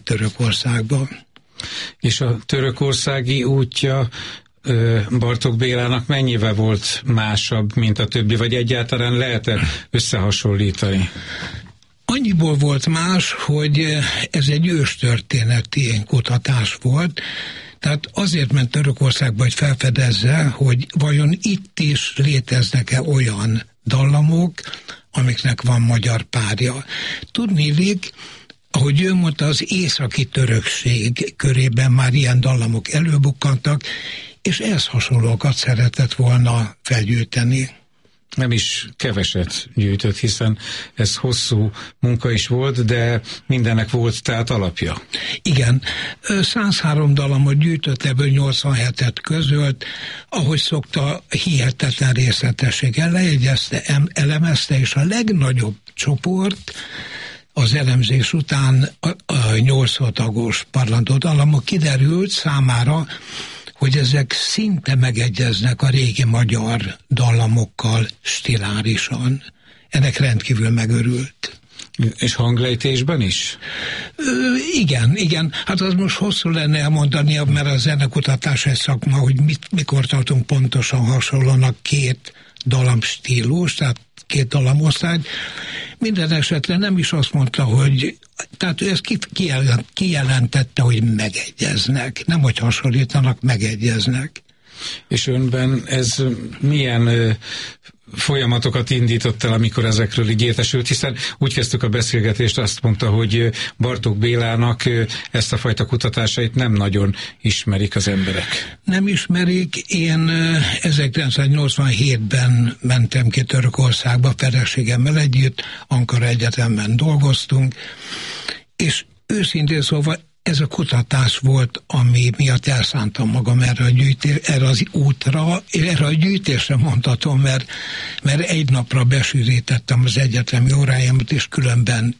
Törökországba. És a törökországi útja Bartók Bélának mennyivel volt másabb, mint a többi, vagy egyáltalán lehet-e összehasonlítani? Annyiból volt más, hogy ez egy őstörténeti kutatás volt, tehát azért ment Törökországba, hogy felfedezze, hogy vajon itt is léteznek-e olyan dallamok, amiknek van magyar párja. Tudniillik, ahogy ő mondta, az északi törökség körében már ilyen dallamok előbukkantak, és ehhez hasonlókat szeretett volna felgyűjteni. Nem is keveset gyűjtött, hiszen ez hosszú munka is volt, de mindennek volt tehát alapja. Igen, 103 dallamot gyűjtött, ebből 87-et közölt, ahogy szokta, hihetetlen részletességgel lejegyezte, elemezte, és a legnagyobb csoport az elemzés után a 8 tagos parlantó dallamok kiderült számára, hogy ezek szinte megegyeznek a régi magyar dallamokkal stilárisan. Ennek rendkívül megörült. És hanglejtésben is? Igen. Hát az most hosszú lenne elmondani, mert a zenekutatás egy szakma, hogy mikor tartunk pontosan hasonlónak két dallamstílus, tehát két dallamosztály. Minden esetre nem is azt mondta, hogy tehát ő ezt kijelentette, hogy megegyeznek. Nem, hogy hasonlítanak, megegyeznek. És önben ez milyen folyamatokat indított el, amikor ezekről így értesült, hiszen úgy kezdtük a beszélgetést, azt mondta, hogy Bartók Bélának ezt a fajta kutatásait nem nagyon ismerik az emberek. Nem ismerik. Én 1987-ben mentem ki Törökországba feleségemmel együtt, Ankara Egyetemben dolgoztunk, és őszintén szóval ez a kutatás volt, ami miatt elszántam magam erre az útra, erre a gyűjtésre mondhatom, mert egy napra besűrítettem az egyetemi óráimat, és különben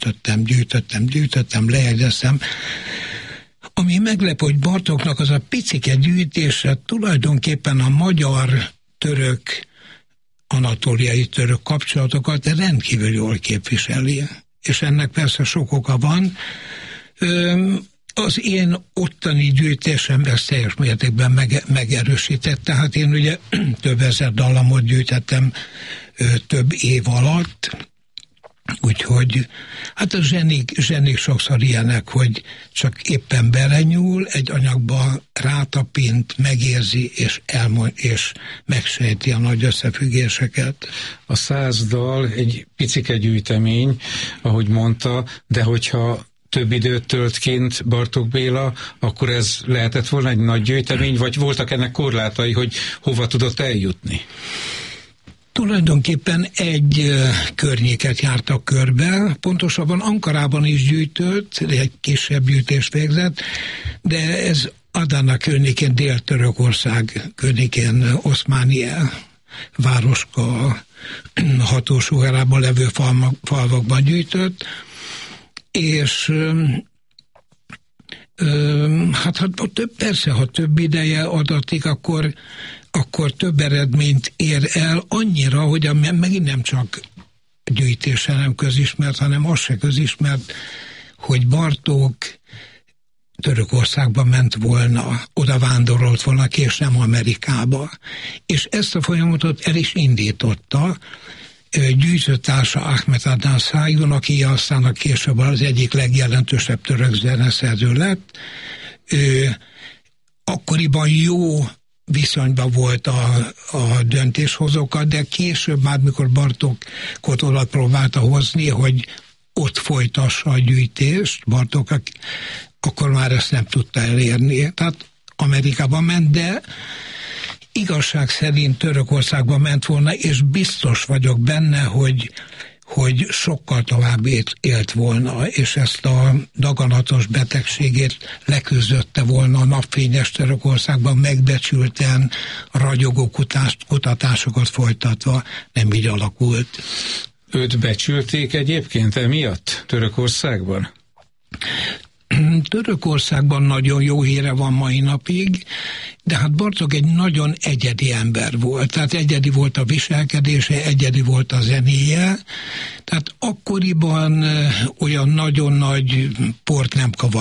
gyűjtöttem, lejegyeztem. Ami meglepő, hogy Bartóknak az a picike gyűjtése tulajdonképpen a magyar-török, anatóliai török kapcsolatokat rendkívül jól képviseli. És ennek persze sok oka van. Az én ottani gyűjtésem ezt teljes mértékben megerősített, tehát én ugye több ezer dallamot gyűjtettem több év alatt, úgyhogy hát a zsenik sokszor ilyenek, hogy csak éppen belenyúl egy anyagba, rátapint, megérzi, és megsejti a nagy összefüggéseket. A 100 dal egy picike gyűjtemény, ahogy mondta, de hogyha több időt tölt kint Bartók Béla, akkor ez lehetett volna egy nagy gyűjtemény, vagy voltak ennek korlátai, hogy hova tudott eljutni? Tulajdonképpen egy környéket jártak körbe, pontosabban Ankarában is gyűjtött, egy kisebb gyűjtést végzett, de ez Adana környékén, Dél-Törökország környékén, Oszmánia városka hatósugárában levő falvakban gyűjtött, és hát persze, ha több ideje adatik, akkor több eredményt ér el, annyira, hogy megint nem csak gyűjtése nem közismert, hanem az se közismert, hogy Bartók Törökországba ment volna, oda vándorolt volna ki, és nem Amerikába. És ezt a folyamatot el is indította gyűjtőtársa Ahmet Adnan Saygun, aki aztán a később az egyik legjelentősebb török zeneszerző lett. Akkoriban jó viszonyban volt a döntéshozókat, de később már, mikor Bartókot oda próbálta hozni, hogy ott folytassa a gyűjtést, Bartók, akkor már ezt nem tudta elérni. Tehát Amerikába ment, de igazság szerint Törökországba ment volna, és biztos vagyok benne, hogy sokkal tovább élt volna, és ezt a daganatos betegségét leküzdötte volna a napfényes Törökországban, megbecsülten, ragyogó kutatásokat folytatva. Nem így alakult. Őt becsülték egyébként emiatt Törökországban? Törökországban nagyon jó híre van mai napig, de hát Bartók egy nagyon egyedi ember volt. Tehát egyedi volt a viselkedése, egyedi volt a zenéje. Tehát akkoriban olyan nagyon nagy port nem kavart